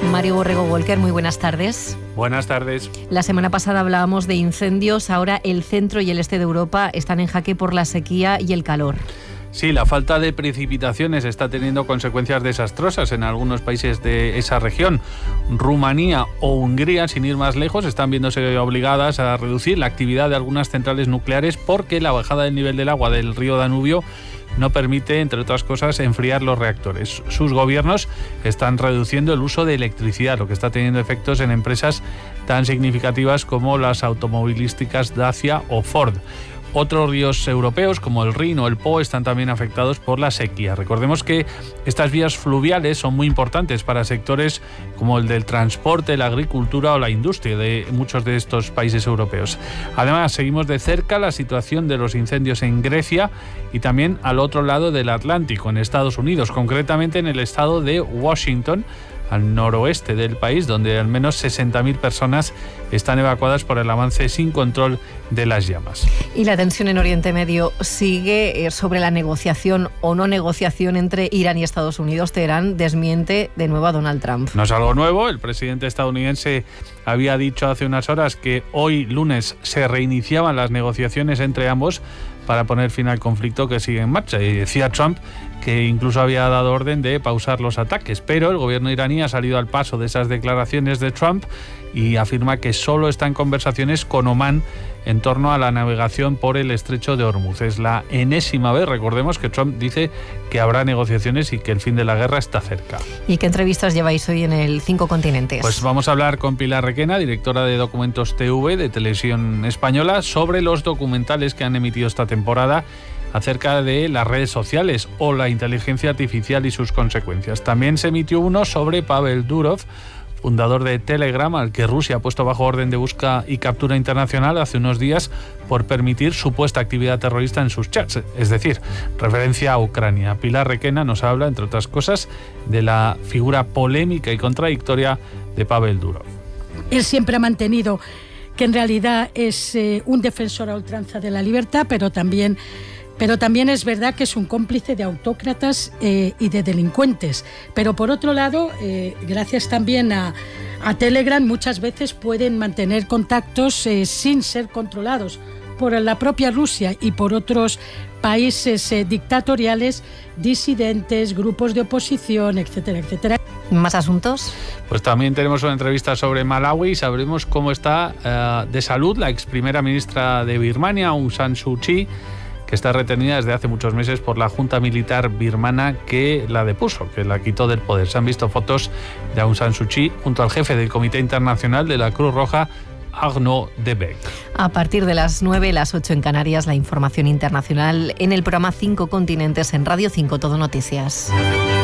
Mario Borrego Walker, muy buenas tardes. Buenas tardes. La semana pasada hablábamos de incendios, ahora el centro y el este de Europa están en jaque por la sequía y el calor. Sí, la falta de precipitaciones está teniendo consecuencias desastrosas en algunos países de esa región. Rumanía o Hungría, sin ir más lejos, están viéndose obligadas a reducir la actividad de algunas centrales nucleares porque la bajada del nivel del agua del río Danubio no permite, entre otras cosas, enfriar los reactores. Sus gobiernos están reduciendo el uso de electricidad, lo que está teniendo efectos en empresas tan significativas como las automovilísticas Dacia o Ford. Otros ríos europeos, como el Rin o el Po, están también afectados por la sequía. Recordemos que estas vías fluviales son muy importantes para sectores como el del transporte, la agricultura o la industria de muchos de estos países europeos. Además, seguimos de cerca la situación de los incendios en Grecia y también al otro lado del Atlántico, en Estados Unidos, concretamente en el estado de Washington, al noroeste del país, donde al menos 60.000 personas están evacuadas por el avance sin control de las llamas. Y la tensión en Oriente Medio sigue sobre la negociación o no negociación entre Irán y Estados Unidos. Teherán desmiente de nuevo a Donald Trump. No es algo nuevo. El presidente estadounidense había dicho hace unas horas que hoy, lunes, se reiniciaban las negociaciones entre ambos para poner fin al conflicto que sigue en marcha. Y decía Trump que incluso había dado orden de pausar los ataques, pero el gobierno iraní ha salido al paso de esas declaraciones de Trump y afirma que solo está en conversaciones con Omán en torno a la navegación por el estrecho de Hormuz. Es la enésima vez, recordemos, que Trump dice que habrá negociaciones y que el fin de la guerra está cerca. ¿Y qué entrevistas lleváis hoy en el 5 Continentes? Pues vamos a hablar con Pilar Requena, directora de Documentos TV de Televisión Española, sobre los documentales que han emitido esta temporada acerca de las redes sociales o la inteligencia artificial y sus consecuencias. También se emitió uno sobre Pavel Durov, fundador de Telegram, al que Rusia ha puesto bajo orden de búsqueda y captura internacional hace unos días por permitir supuesta actividad terrorista en sus chats, es decir, referencia a Ucrania. Pilar Requena nos habla, entre otras cosas, de la figura polémica y contradictoria de Pavel Durov. Él siempre ha mantenido que en realidad es un defensor a ultranza de la libertad, pero también es verdad que es un cómplice de autócratas y de delincuentes. Pero por otro lado, gracias también a Telegram, muchas veces pueden mantener contactos sin ser controlados por la propia Rusia y por otros países dictatoriales, disidentes, grupos de oposición, etcétera, etcétera. ¿Más asuntos? Pues también tenemos una entrevista sobre Malawi y sabremos cómo está de salud la ex primera ministra de Birmania, Aung San Suu Kyi, que está retenida desde hace muchos meses por la junta militar birmana que la depuso, que la quitó del poder. Se han visto fotos de Aung San Suu Kyi junto al jefe del Comité Internacional de la Cruz Roja, Arnaud de Beek. A partir de las 9, las 8 en Canarias, la información internacional en el programa 5 Continentes en Radio 5 Todo Noticias.